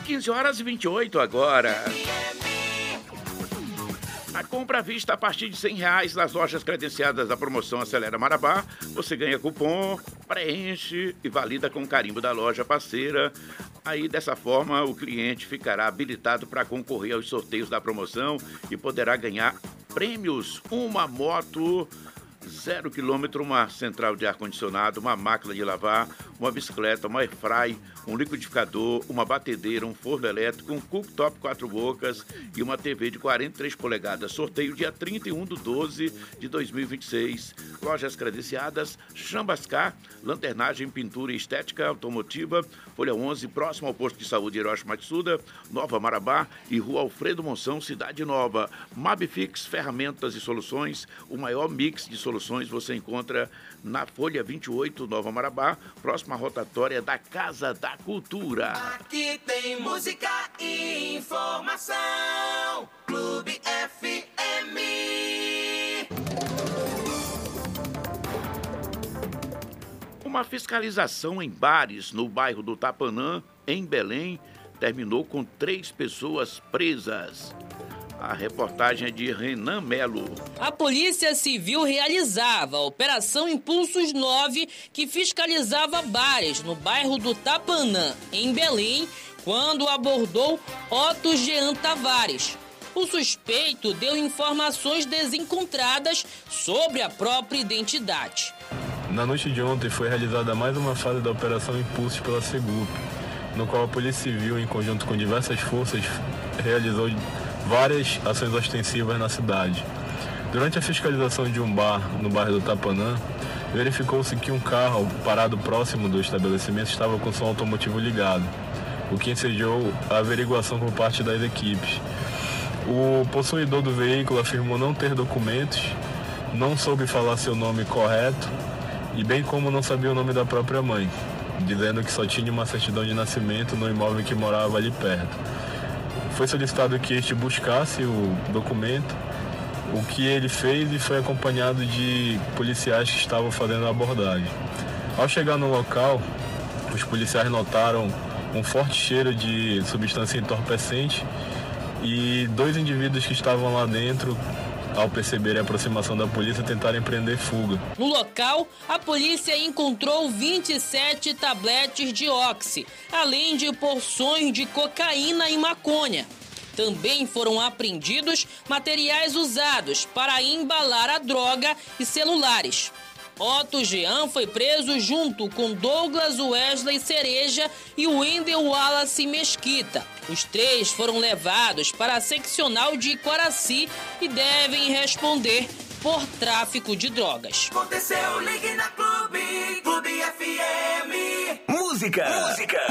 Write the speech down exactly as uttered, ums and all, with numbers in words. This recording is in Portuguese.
quinze horas e vinte e oito agora. A compra à vista a partir de cem reais nas lojas credenciadas da promoção Acelera Marabá. Você ganha cupom, preenche e valida com o carimbo da loja parceira. Aí, dessa forma, o cliente ficará habilitado para concorrer aos sorteios da promoção e poderá ganhar prêmios. Uma moto zero quilômetro, uma central de ar-condicionado, uma máquina de lavar, uma bicicleta, uma airfry, um liquidificador, uma batedeira, um forno elétrico, um cooktop quatro bocas e uma T V de quarenta e três polegadas. Sorteio dia trinta e um de doze de dois mil e vinte e seis. Lojas credenciadas: Chambascar, lanternagem, pintura e estética automotiva, Folha onze, próximo ao posto de saúde Hiroshi Matsuda, Nova Marabá e Rua Alfredo Monção, Cidade Nova. Mabfix, ferramentas e soluções, o maior mix de soluções você encontra na Folha vinte e oito, Nova Marabá, próxima rotatória da Casa da Cultura. Aqui tem música e informação. Clube F M. Uma fiscalização em bares no bairro do Tapanã, em Belém, terminou com três pessoas presas. A reportagem é de Renan Melo. A Polícia Civil realizava a Operação Impulsos nove, que fiscalizava bares no bairro do Tapanã, em Belém, quando abordou Otto Jean Tavares. O suspeito deu informações desencontradas sobre a própria identidade. Na noite de ontem foi realizada mais uma fase da Operação Impulsos pela Segup, no qual a Polícia Civil, em conjunto com diversas forças, realizou várias ações ostensivas na cidade. Durante a fiscalização de um bar no bairro do Tapanã, verificou-se que um carro parado próximo do estabelecimento estava com som automotivo ligado, o que ensejou a averiguação por parte das equipes. O possuidor do veículo afirmou não ter documentos, não soube falar seu nome correto e bem como não sabia o nome da própria mãe, dizendo que só tinha uma certidão de nascimento no imóvel que morava ali perto. Foi solicitado que este buscasse o documento, o que ele fez e foi acompanhado de policiais que estavam fazendo a abordagem. Ao chegar no local, os policiais notaram um forte cheiro de substância entorpecente e dois indivíduos que estavam lá dentro, ao perceberem a aproximação da polícia, tentaram empreender fuga. No local, a polícia encontrou vinte e sete tabletes de oxi, além de porções de cocaína e maconha. Também foram apreendidos materiais usados para embalar a droga e celulares. Otto Jean foi preso junto com Douglas Wesley Cereja e Wendel Wallace Mesquita. Os três foram levados para a seccional de Coraci e devem responder por tráfico de drogas. Aconteceu, ligue na Clube, Clube F M. Música. Música.